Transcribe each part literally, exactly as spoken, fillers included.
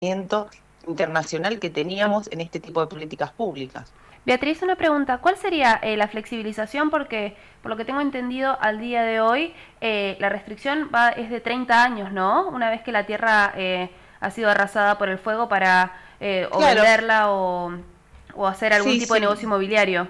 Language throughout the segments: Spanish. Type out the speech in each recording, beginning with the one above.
internacional que teníamos en este tipo de políticas públicas. Beatriz, una pregunta. ¿Cuál sería eh, la flexibilización? Porque, por lo que tengo entendido, al día de hoy eh, la restricción va, es de treinta años, ¿no? Una vez que la tierra eh, ha sido arrasada por el fuego para eh, o Claro, venderla o, o hacer algún sí, tipo de negocio sí. inmobiliario.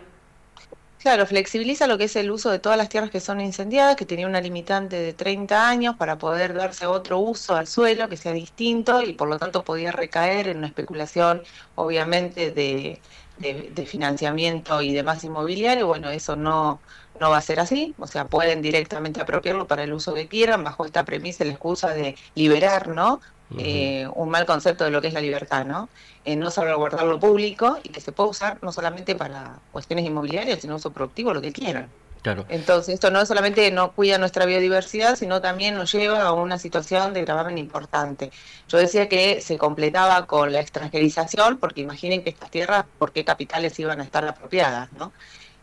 Claro, flexibiliza lo que es el uso de todas las tierras que son incendiadas, que tenía una limitante de treinta años para poder darse otro uso al suelo que sea distinto y por lo tanto podía recaer en una especulación, obviamente, de, de, de financiamiento y demás inmobiliario. Bueno, eso no, no va a ser así, o sea, pueden directamente apropiarlo para el uso que quieran, bajo esta premisa y la excusa de liberar, ¿no? Ujú. Eh, un mal concepto de lo que es la libertad, ¿no? Eh, no salvaguardar lo público y que se puede usar no solamente para cuestiones inmobiliarias, sino uso productivo, lo que quieran. Claro. Entonces, esto no solamente no cuida nuestra biodiversidad, sino también nos lleva a una situación de gravamen importante. Yo decía que se completaba con la extranjerización, porque imaginen que estas tierras, ¿por qué capitales iban a estar apropiadas, ¿no?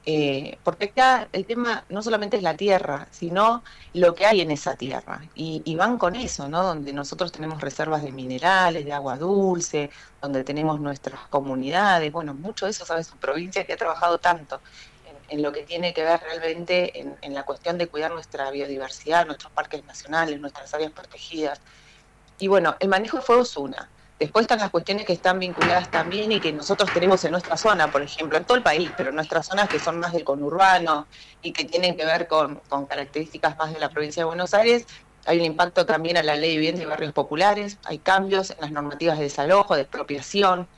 Eh, porque acá el tema no solamente es la tierra, sino lo que hay en esa tierra. Y, y van con eso, ¿no? Donde nosotros tenemos reservas de minerales, de agua dulce, donde tenemos nuestras comunidades. Bueno, mucho de eso sabe su provincia que ha trabajado tanto en, en lo que tiene que ver realmente en, en la cuestión de cuidar nuestra biodiversidad, nuestros parques nacionales, nuestras áreas protegidas. Y bueno, el manejo de fuego es una. Después están las cuestiones que están vinculadas también y que nosotros tenemos en nuestra zona, por ejemplo, en todo el país, pero en nuestras zonas que son más del conurbano y que tienen que ver con, con características más de la provincia de Buenos Aires, hay un impacto también a la ley de vivienda y barrios populares, hay cambios en las normativas de desalojo, de expropiación.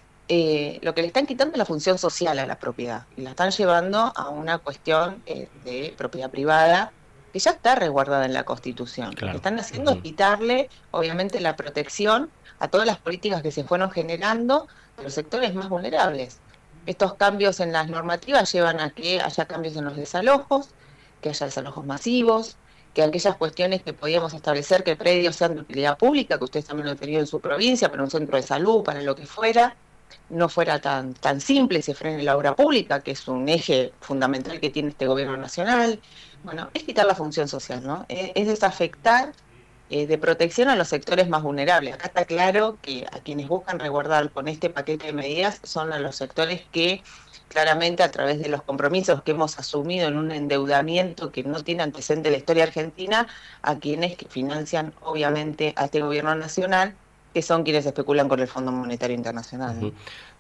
Eh, lo que le están quitando es la función social a la propiedad y la están llevando a una cuestión eh, de propiedad privada que ya está resguardada en la Constitución. Lo que Claro. están haciendo es Ujú. quitarle, obviamente, la protección a todas las políticas que se fueron generando de los sectores más vulnerables. Estos cambios en las normativas llevan a que haya cambios en los desalojos, que haya desalojos masivos, que aquellas cuestiones que podíamos establecer que predios sean de utilidad pública, que ustedes también lo han tenido en su provincia, para un centro de salud, para lo que fuera, no fuera tan, tan simple, se frene la obra pública, que es un eje fundamental que tiene este gobierno nacional. Bueno, es quitar la función social, ¿no? Es, es desafectar eh, de protección a los sectores más vulnerables. Acá está claro que a quienes buscan resguardar con este paquete de medidas son a los sectores que claramente a través de los compromisos que hemos asumido en un endeudamiento que no tiene antecedente en la historia argentina, a quienes que financian obviamente a este gobierno nacional, que son quienes especulan con el Fondo Monetario Internacional, Ujú. ¿no?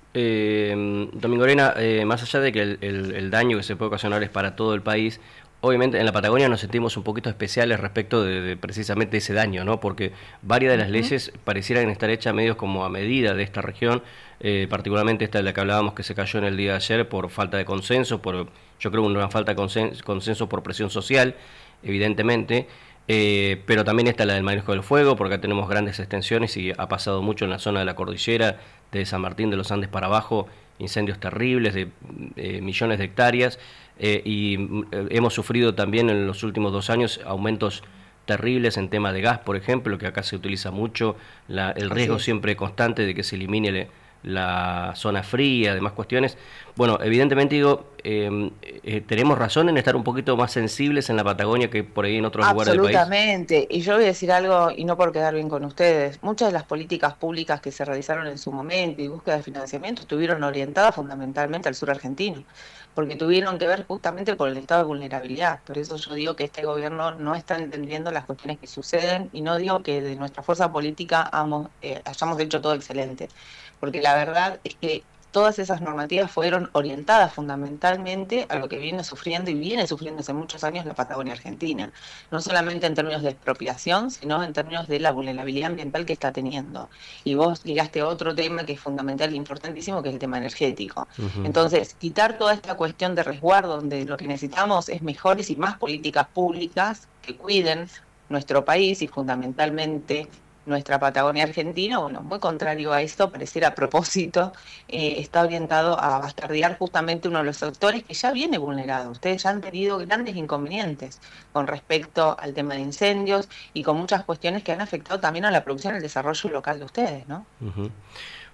Eh, Domingo Arena, eh, más allá de que el, el- el daño que se puede ocasionar es para todo el país, obviamente en la Patagonia nos sentimos un poquito especiales respecto de, de precisamente ese daño, ¿no? Porque varias de las Ujú. leyes parecieran estar hechas medios como a medida de esta región, eh, particularmente esta de la que hablábamos que se cayó en el día de ayer por falta de consenso, por yo creo una falta de consen- consenso por presión social, evidentemente. Eh, pero también está la del manejo del fuego, porque acá tenemos grandes extensiones y ha pasado mucho en la zona de la cordillera, de San Martín de los Andes para abajo, incendios terribles de eh, millones de hectáreas, eh, y eh, hemos sufrido también en los últimos dos años aumentos terribles en tema de gas, por ejemplo, que acá se utiliza mucho, la, el Así riesgo es. siempre constante de que se elimine le, la zona fría, demás cuestiones. Bueno, evidentemente digo, eh, eh, tenemos razón en estar un poquito más sensibles en la Patagonia que por ahí en otros lugares del país. Absolutamente. Y yo voy a decir algo, y no por quedar bien con ustedes, muchas de las políticas públicas que se realizaron en su momento y búsqueda de financiamiento estuvieron orientadas fundamentalmente al sur argentino, porque tuvieron que ver justamente con el estado de vulnerabilidad. Por eso yo digo que este gobierno no está entendiendo las cuestiones que suceden y no digo que de nuestra fuerza política hamos, eh, hayamos hecho todo excelente, porque la verdad es que todas esas normativas fueron orientadas fundamentalmente a lo que viene sufriendo y viene sufriendo hace muchos años la Patagonia Argentina, no solamente en términos de expropiación, sino en términos de la vulnerabilidad ambiental que está teniendo. Y vos llegaste a otro tema que es fundamental e importantísimo, que es el tema energético. Ujú. Entonces, quitar toda esta cuestión de resguardo, donde lo que necesitamos es mejores y más políticas públicas que cuiden nuestro país y fundamentalmente nuestra Patagonia Argentina, bueno, muy contrario a esto, pareciera a propósito, eh, está orientado a bastardear justamente uno de los sectores que ya viene vulnerado. Ustedes ya han tenido grandes inconvenientes con respecto al tema de incendios y con muchas cuestiones que han afectado también a la producción y el desarrollo local de ustedes, ¿no? Ujú.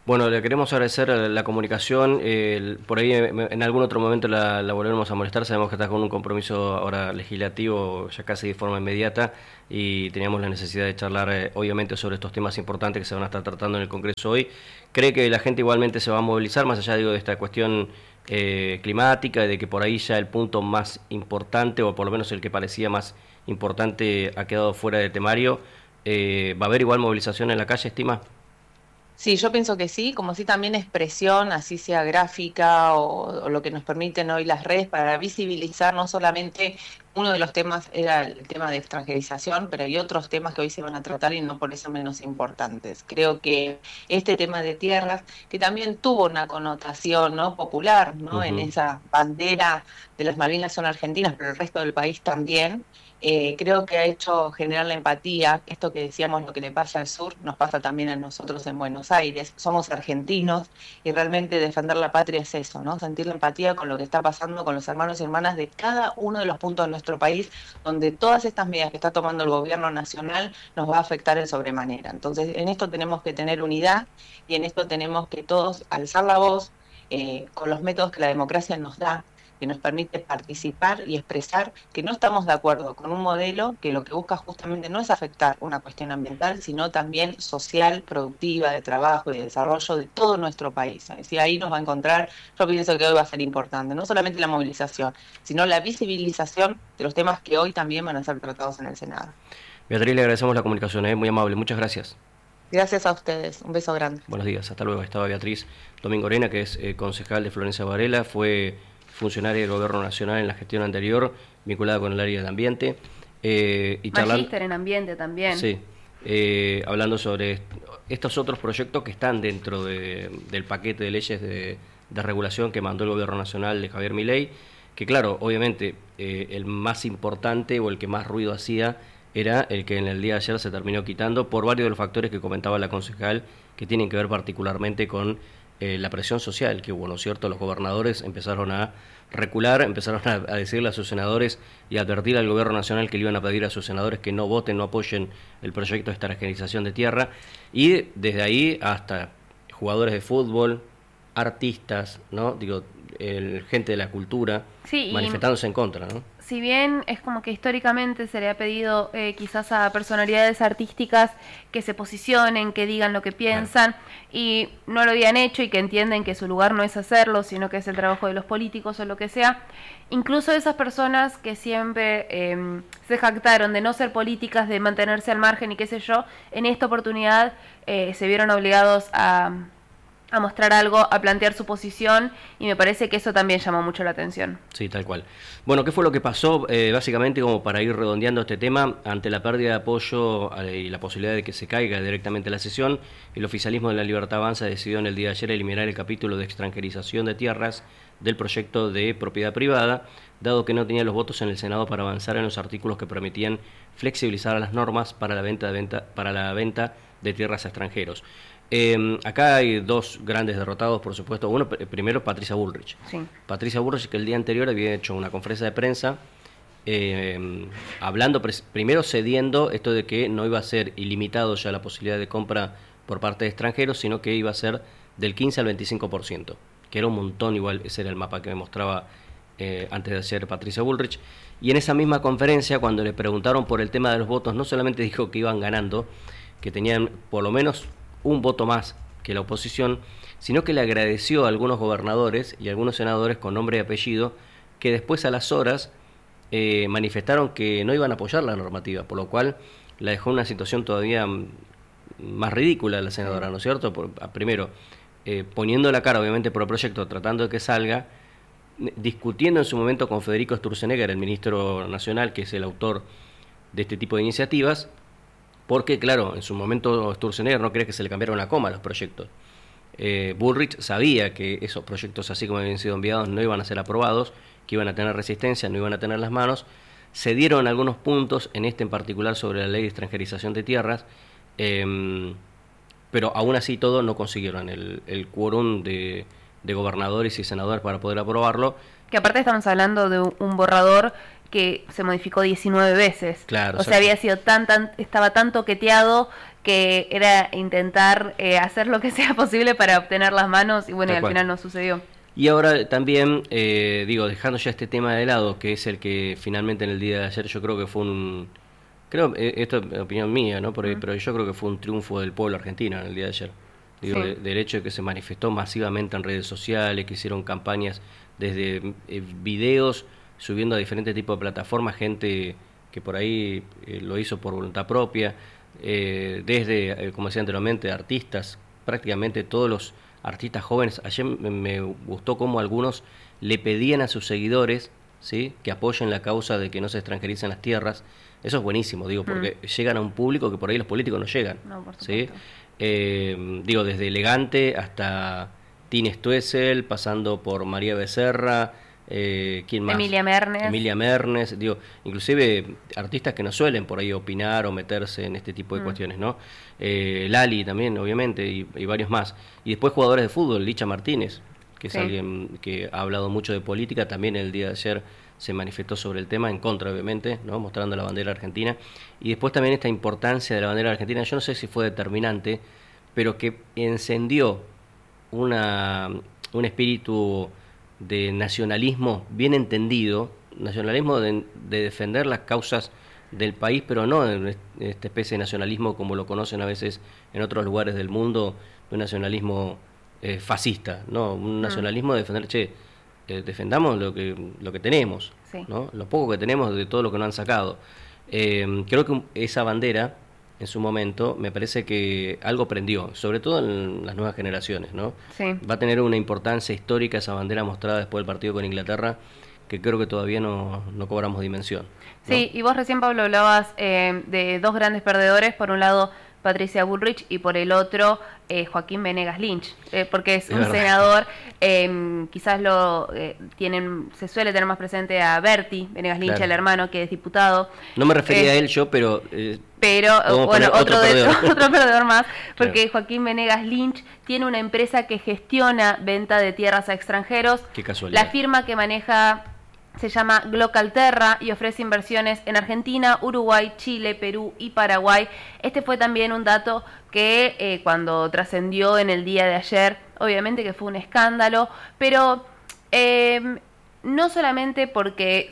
Bueno, le queremos agradecer la comunicación, eh, por ahí en algún otro momento la, la volveremos a molestar, sabemos que está con un compromiso ahora legislativo ya casi de forma inmediata y teníamos la necesidad de charlar eh, obviamente sobre estos temas importantes que se van a estar tratando en el Congreso hoy. ¿Cree que la gente igualmente se va a movilizar más allá digo, de esta cuestión eh, climática, de que por ahí ya el punto más importante o por lo menos el que parecía más importante ha quedado fuera de temario? Eh, ¿Va a haber igual movilización en la calle, estima? Sí, yo pienso que sí, como sí también expresión, así sea gráfica o, o lo que nos permiten hoy las redes para visibilizar no solamente uno de los temas era el tema de extranjerización, pero hay otros temas que hoy se van a tratar y no por eso menos importantes. Creo que este tema de tierras, que también tuvo una connotación no popular, ¿no? Uh-huh. En esa bandera de las Malvinas son argentinas, pero el resto del país también. Eh, creo que ha hecho generar la empatía, esto que decíamos, lo que le pasa al sur, nos pasa también a nosotros en Buenos Aires, somos argentinos y realmente defender la patria es eso, ¿no? Sentir la empatía con lo que está pasando con los hermanos y hermanas de cada uno de los puntos de nuestro país, donde todas estas medidas que está tomando el gobierno nacional nos va a afectar en sobremanera. Entonces, en esto tenemos que tener unidad y en esto tenemos que todos alzar la voz eh, con los métodos que la democracia nos da, que nos permite participar y expresar que no estamos de acuerdo con un modelo que lo que busca justamente no es afectar una cuestión ambiental, sino también social, productiva, de trabajo y de desarrollo de todo nuestro país. Es decir, ahí nos va a encontrar, yo pienso que hoy va a ser importante, no solamente la movilización, sino la visibilización de los temas que hoy también van a ser tratados en el Senado. Beatriz, le agradecemos la comunicación, ¿eh? Muy amable, muchas gracias. Gracias a ustedes, un beso grande. Buenos días, hasta luego. Estaba Beatriz Domingo Arena, que es eh, concejal de Florencia Varela, fue funcionaria del Gobierno Nacional en la gestión anterior, vinculada con el área de ambiente. Eh, y Magíster en ambiente también. Sí, eh, hablando sobre estos otros proyectos que están dentro de, del paquete de leyes de, de regulación que mandó el Gobierno Nacional de Javier Milei, que claro, obviamente eh, el más importante o el que más ruido hacía era el que en el día de ayer se terminó quitando por varios de los factores que comentaba la concejal, que tienen que ver particularmente con Eh, la presión social que hubo, ¿no es cierto? Los gobernadores empezaron a recular, empezaron a, a decirle a sus senadores y a advertir al gobierno nacional que le iban a pedir a sus senadores que no voten, no apoyen el proyecto de extranjerización de tierra, y desde ahí hasta jugadores de fútbol, artistas, ¿no? Digo, el, gente de la cultura, sí, manifestándose en contra, ¿no? Si bien es como que históricamente se le ha pedido eh, quizás a personalidades artísticas que se posicionen, que digan lo que piensan, claro, y no lo habían hecho y que entienden que su lugar no es hacerlo, sino que es el trabajo de los políticos o lo que sea, incluso esas personas que siempre eh, se jactaron de no ser políticas, de mantenerse al margen y qué sé yo, en esta oportunidad eh, se vieron obligados a... a mostrar algo, a plantear su posición, y me parece que eso también llamó mucho la atención. Sí, tal cual. Bueno, ¿qué fue lo que pasó? Eh, básicamente, como para ir redondeando este tema, ante la pérdida de apoyo eh, y la posibilidad de que se caiga directamente la sesión, el oficialismo de La Libertad Avanza decidió en el día de ayer eliminar el capítulo de extranjerización de tierras del proyecto de propiedad privada, dado que no tenía los votos en el Senado para avanzar en los artículos que permitían flexibilizar las normas para la venta de, venta, para la venta de tierras a extranjeros. Eh, acá hay dos grandes derrotados, por supuesto. Uno, primero, Patricia Bullrich. Sí. Patricia Bullrich, que el día anterior había hecho una conferencia de prensa, eh, hablando, primero cediendo esto de que no iba a ser ilimitado ya la posibilidad de compra por parte de extranjeros, sino que iba a ser del quince al veinticinco por ciento, que era un montón igual, ese era el mapa que me mostraba eh, antes de ayer Patricia Bullrich. Y en esa misma conferencia, cuando le preguntaron por el tema de los votos, no solamente dijo que iban ganando, que tenían por lo menos un voto más que la oposición, sino que le agradeció a algunos gobernadores y a algunos senadores con nombre y apellido que después a las horas eh, manifestaron que no iban a apoyar la normativa, por lo cual la dejó en una situación todavía más ridícula la senadora, ¿no es cierto? Por, primero, eh, poniendo la cara obviamente por el proyecto, tratando de que salga, discutiendo en su momento con Federico Sturzenegger, el ministro nacional, que es el autor de este tipo de iniciativas, porque, claro, en su momento Sturzenegger no quería que se le cambiara una coma a los proyectos. Eh, Bullrich sabía que esos proyectos, así como habían sido enviados, no iban a ser aprobados, que iban a tener resistencia, no iban a tener las manos. Se dieron algunos puntos, en este en particular sobre la ley de extranjerización de tierras, eh, pero aún así todo no consiguieron el, el quórum de, de gobernadores y senadores para poder aprobarlo. Que aparte estamos hablando de un borrador que se modificó diecinueve veces. Claro, o sea, había sido tan, tan, estaba tan toqueteado que era intentar eh, hacer lo que sea posible para obtener las manos y bueno, y al final no sucedió. Y ahora también, eh, digo, dejando ya este tema de lado, que es el que finalmente en el día de ayer yo creo que fue un... Creo, eh, esto es opinión mía, ¿no? Pero, uh-huh. pero yo creo que fue un triunfo del pueblo argentino en el día de ayer. Digo, sí. de, del hecho de que se manifestó masivamente en redes sociales, que hicieron campañas desde eh, videos, subiendo a diferentes tipos de plataformas, gente que por ahí eh, lo hizo por voluntad propia, eh, desde, eh, como decía anteriormente, artistas, prácticamente todos los artistas jóvenes. Ayer me, me gustó cómo algunos le pedían a sus seguidores, ¿sí?, que apoyen la causa de que no se extranjericen las tierras. Eso es buenísimo, digo, porque mm. llegan a un público que por ahí los políticos no llegan. No, por ¿sí? Eh, digo, desde Elegante hasta Tini Stoessel, pasando por María Becerra, eh, ¿quién más? Emilia Mernes. Emilia Mernes, digo, inclusive artistas que no suelen por ahí opinar o meterse en este tipo de mm. cuestiones, ¿no? Eh, Lali también, obviamente, y, y varios más. Y después jugadores de fútbol, Licha Martínez, que es sí. alguien que ha hablado mucho de política, también el día de ayer se manifestó sobre el tema, en contra obviamente, ¿no?, mostrando la bandera argentina. Y después también esta importancia de la bandera argentina, yo no sé si fue determinante, pero que encendió una, un espíritu de nacionalismo bien entendido, nacionalismo de, de defender las causas del país, pero no en esta especie de nacionalismo como lo conocen a veces en otros lugares del mundo, un nacionalismo eh, fascista, no, un nacionalismo de defender, che, eh, defendamos lo que lo que tenemos, sí. ¿no?, lo poco que tenemos de todo lo que nos han sacado. Eh, creo que esa bandera en su momento me parece que algo prendió, sobre todo en las nuevas generaciones, ¿no? Sí. Va a tener una importancia histórica esa bandera mostrada después del partido con Inglaterra, que creo que todavía no, no cobramos dimensión, ¿no? Sí, y vos recién, Pablo, hablabas eh, de dos grandes perdedores, por un lado Patricia Bullrich y por el otro eh, Joaquín Venegas Lynch, eh, porque es, es un verdad. senador, eh, quizás lo eh, tienen, se suele tener más presente a Berti Venegas Lynch, claro. el hermano, que es diputado. No me refería eh, a él yo, pero... Eh, pero, bueno, otro, otro, de, perdedor. otro perdedor más, porque claro. Joaquín Venegas Lynch tiene una empresa que gestiona venta de tierras a extranjeros. Qué casualidad. La firma que maneja se llama Glocalterra y ofrece inversiones en Argentina, Uruguay, Chile, Perú y Paraguay. Este fue también un dato que eh, cuando trascendió en el día de ayer, obviamente que fue un escándalo, pero eh, no solamente porque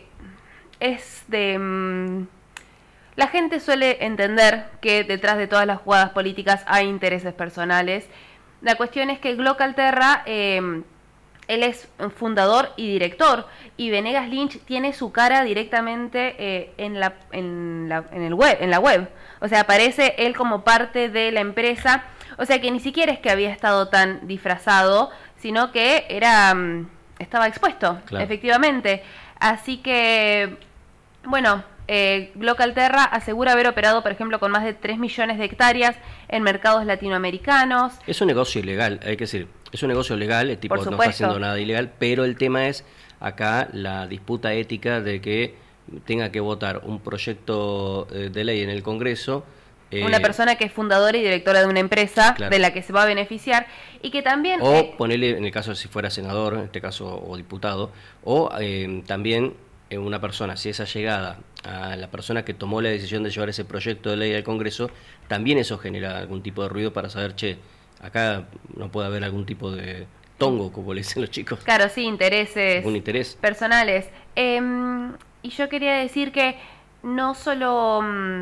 es de... Mmm, la gente suele entender que detrás de todas las jugadas políticas hay intereses personales. La cuestión es que Glocalterra... Eh, él es fundador y director, y Venegas Lynch tiene su cara directamente eh, en la en la en el web, en la web. O sea, aparece él como parte de la empresa. O sea, que ni siquiera es que había estado tan disfrazado, sino que era um, estaba expuesto, claro. efectivamente. Así que, bueno, eh, Glocalterra asegura haber operado, por ejemplo, con más de tres millones de hectáreas en mercados latinoamericanos. Es un negocio ilegal, hay que decir. Es un negocio legal, el tipo no está haciendo nada ilegal, pero el tema es acá la disputa ética de que tenga que votar un proyecto eh, de ley en el Congreso. Eh, una persona que es fundadora y directora de una empresa, claro. de la que se va a beneficiar y que también... O eh, ponerle, en el caso si fuera senador, en este caso, o diputado, o eh, también eh, una persona, si es allegada a la persona que tomó la decisión de llevar ese proyecto de ley al Congreso, también eso genera algún tipo de ruido para saber, che, acá no puede haber algún tipo de tongo, como le dicen los chicos. Claro, sí, intereses un interés. personales. Eh, y yo quería decir que no solo,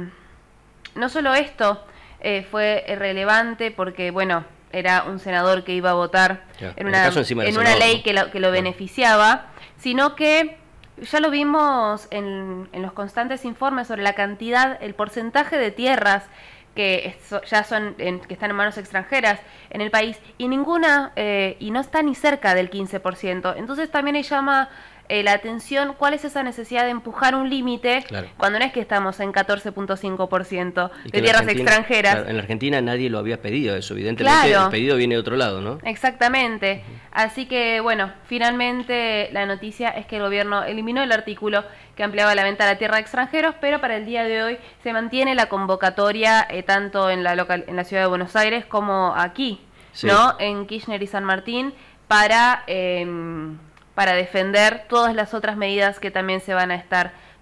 no solo esto eh, fue relevante porque, bueno, era un senador que iba a votar claro, en una, en en senador, una ley ¿no? que lo, que lo claro. beneficiaba, sino que ya lo vimos en, en los constantes informes sobre la cantidad, el porcentaje de tierras que ya son en, que están en manos extranjeras en el país y ninguna eh, y no está ni cerca del quince por ciento. Entonces también ahí llama eh, la atención cuál es esa necesidad de empujar un límite claro. cuando no es que estamos en catorce punto cinco por ciento de tierras extranjeras. Claro, en la Argentina nadie lo había pedido eso, evidentemente claro. el pedido viene de otro lado, ¿no? Exactamente. Uh-huh. Así que bueno, finalmente la noticia es que el gobierno eliminó el artículo que ampliaba la venta a la tierra de extranjeros, pero para el día de hoy se mantiene la convocatoria eh, tanto en la local, en la ciudad de Buenos Aires como aquí, sí. ¿no? En Kirchner y San Martín para, eh, para defender todas las otras medidas que también se van a estar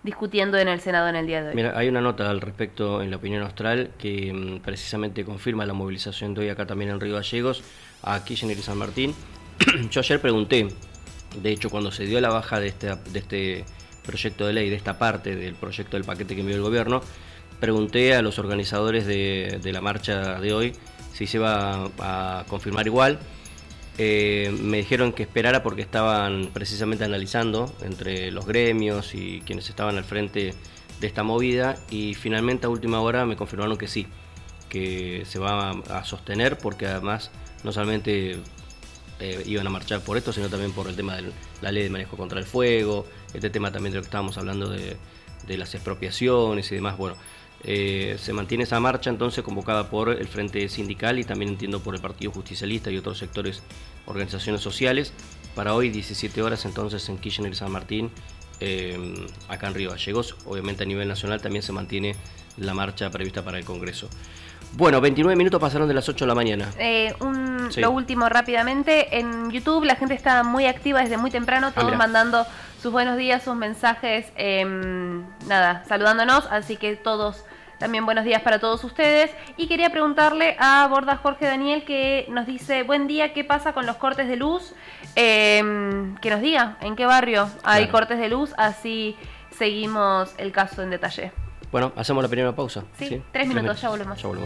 discutiendo en el Senado en el día de hoy. Mira, hay una nota al respecto en la Opinión Austral que mmm, precisamente confirma la movilización de hoy acá también en Río Gallegos, a Kirchner y San Martín. Yo ayer pregunté, de hecho cuando se dio la baja de este, de este proyecto de ley, de esta parte del proyecto del paquete que envió el gobierno, pregunté a los organizadores de, de la marcha de hoy si se iba a, a confirmar igual. Eh, me dijeron que esperara porque estaban precisamente analizando entre los gremios y quienes estaban al frente de esta movida, y finalmente a última hora me confirmaron que sí, que se va a, a sostener, porque además no solamente eh, iban a marchar por esto, sino también por el tema de la ley de manejo contra el fuego, este tema también de lo que estábamos hablando de, de las expropiaciones y demás. Bueno, Eh, se mantiene esa marcha entonces convocada por el Frente Sindical y también entiendo por el Partido Justicialista y otros sectores, organizaciones sociales, para hoy diecisiete horas entonces en Kirchner y San Martín, eh, acá en Río Gallegos. Obviamente a nivel nacional también se mantiene la marcha prevista para el Congreso. Bueno, veintinueve minutos pasaron de las ocho de la mañana. Eh, un, sí. Lo último rápidamente, en YouTube la gente está muy activa desde muy temprano, todos ah, mandando sus buenos días, sus mensajes, eh, nada, saludándonos, así que todos, también buenos días para todos ustedes. Y quería preguntarle a Borda Jorge Daniel, que nos dice, buen día, ¿qué pasa con los cortes de luz? Eh, que nos diga en qué barrio hay claro. cortes de luz, así seguimos el caso en detalle. Bueno, hacemos la primera pausa. Sí, ¿sí? Tres, minutos, tres minutos, ya volvemos. Ya volvemos.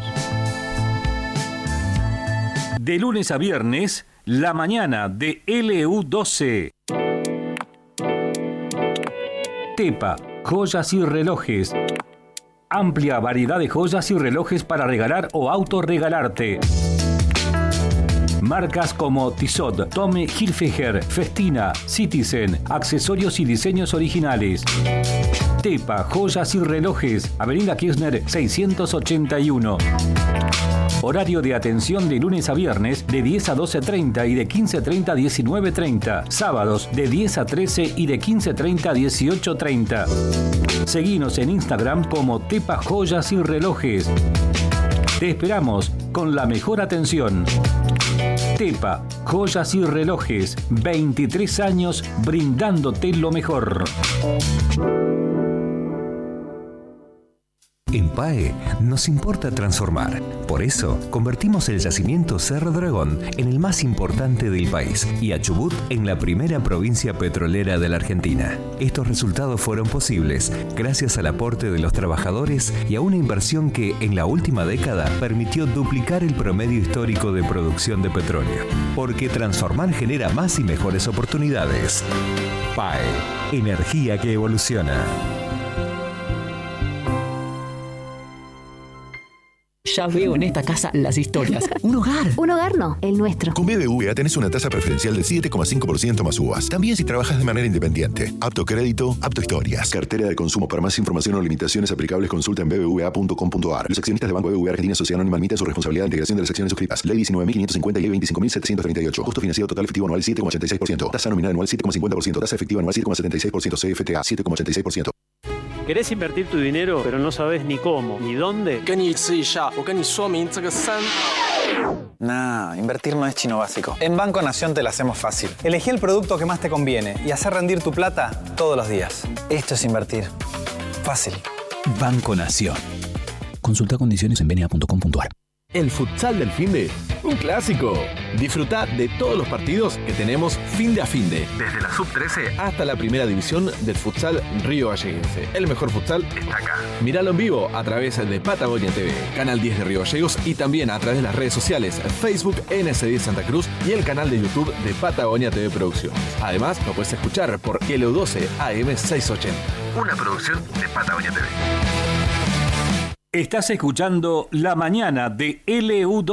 De lunes a viernes, la mañana de L U doce. Tepa, joyas y relojes. Amplia variedad de joyas y relojes para regalar o autorregalarte. Marcas como Tissot, Tommy Hilfiger, Festina, Citizen, accesorios y diseños originales. Tepa, joyas y relojes, Avenida Kirchner seiscientos ochenta y uno. Horario de atención de lunes a viernes de diez a doce treinta y de quince treinta a diecinueve treinta. Sábados de diez a trece y de quince treinta a dieciocho treinta. Seguinos en Instagram como Tepa Joyas y Relojes. Te esperamos con la mejor atención. Tepa, joyas y relojes, veintitrés años brindándote lo mejor. En P A E nos importa transformar. Por eso, convertimos el yacimiento Cerro Dragón en el más importante del país y a Chubut en la primera provincia petrolera de la Argentina. Estos resultados fueron posibles gracias al aporte de los trabajadores y a una inversión que, en la última década, permitió duplicar el promedio histórico de producción de petróleo. Porque transformar genera más y mejores oportunidades. P A E, energía que evoluciona. Ya veo en esta casa las historias. Un hogar. Un hogar no, el nuestro. Con B B V A tenés una tasa preferencial del siete coma cinco por ciento más U V A. También si trabajas de manera independiente. Apto crédito, apto historias. Cartera de consumo. Para más información o limitaciones aplicables, consulta en b b v a punto com punto a r. Los accionistas de Banco B B V A Argentina Sociedad Anónima admiten su responsabilidad de integración de las acciones suscritas. Ley diecinueve mil quinientos cincuenta y Ley veinticinco mil setecientos treinta y ocho. Costo financiero total efectivo anual siete coma ochenta y seis por ciento. Tasa nominal anual siete coma cincuenta por ciento. Tasa efectiva anual siete coma setenta y seis por ciento. C F T A siete coma ochenta y seis por ciento. ¿Querés invertir tu dinero, pero no sabes ni cómo, ni dónde? Nah, invertir no es chino básico. En Banco Nación te la hacemos fácil. Elegí el producto que más te conviene y hacer rendir tu plata todos los días. Esto es invertir. Fácil. Banco Nación. Consulta condiciones en b n a punto com punto a r. El futsal del finde, un clásico. Disfruta de todos los partidos que tenemos finde a finde. Desde la sub trece hasta la primera división del futsal Río Galleguense. El mejor futsal está acá. Míralo en vivo a través de Patagonia T V, Canal diez de Río Gallegos y también a través de las redes sociales Facebook N S diez Santa Cruz y el canal de YouTube de Patagonia T V Producciones. Además, lo puedes escuchar por L U doce A M seiscientos ochenta. Una producción de Patagonia T V. Estás escuchando La Mañana de L U doce.